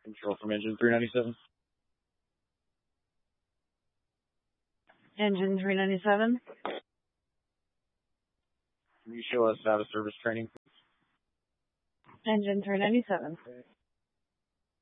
Control from engine 397. Engine 397. Can you show us out of service training? Engine 397. Okay.